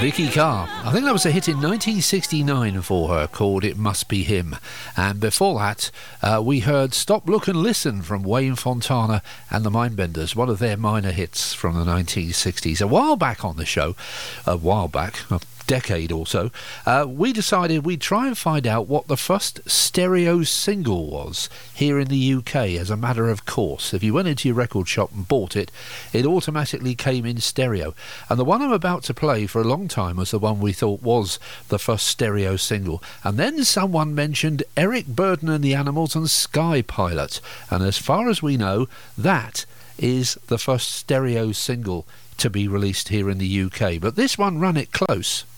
Vicky Carr. I think that was a hit in 1969 for her, called It Must Be Him. And before that, we heard Stop, Look and Listen from Wayne Fontana and the Mindbenders, one of their minor hits from the 1960s. A while back on the show, a decade or so, we decided we'd try and find out what the first stereo single was here in the UK. As a matter of course, if you went into your record shop and bought it, it automatically came in stereo. And the one I'm about to play for a long time was the one we thought was the first stereo single. And then someone mentioned Eric Burdon and the Animals and Sky Pilot. And as far as we know, that is the first stereo single to be released here in the UK. But this one ran it close.